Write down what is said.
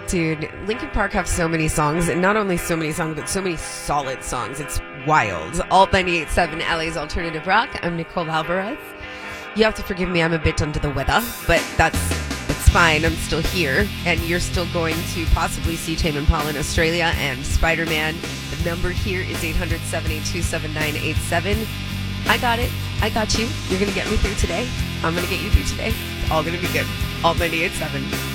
Dude, Linkin Park have so many songs, and not only so many songs, but so many solid songs. It's wild. Alt 98.7, LA's Alternative Rock. I'm Nicole Alvarez. You have to forgive me, I'm a bit under the weather, but it's fine. I'm still here, and you're still going to possibly see Tame Impala in Australia and Spider-Man. The number here is 800-782-7987. I got it. I got you. You're going to get me through today. I'm going to get you through today. It's all going to be good. Alt 98.7.